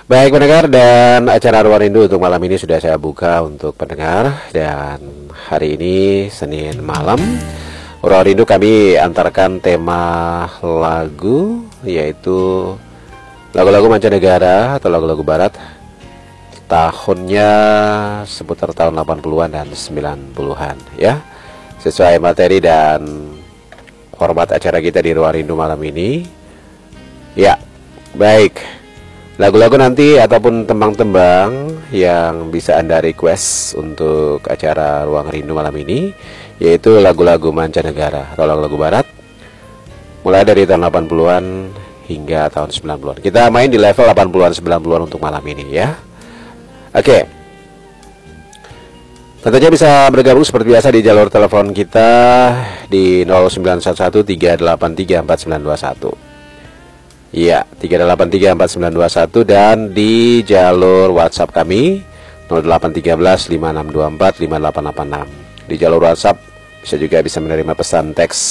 Baik pendengar, dan acara Ruang Rindu untuk malam ini sudah saya buka untuk pendengar. Dan hari ini Senin malam, Ruang Rindu kami antarkan tema lagu, yaitu lagu-lagu mancanegara atau lagu-lagu barat. Tahunnya seputar tahun 80-an dan 90-an ya. Sesuai materi dan format acara kita di Ruang Rindu malam ini. Ya, baik. Lagu-lagu nanti ataupun tembang-tembang yang bisa Anda request untuk acara Ruang Rindu malam ini, yaitu lagu-lagu mancanegara atau lagu-lagu barat, mulai dari tahun 80-an hingga tahun 90-an. Kita main di level 80-an 90-an untuk malam ini ya. Oke. Tentunya bisa bergabung seperti biasa di jalur telepon kita di 0911383491. Iya, 3834921, dan di jalur WhatsApp kami 081356245886. Di jalur WhatsApp bisa menerima pesan teks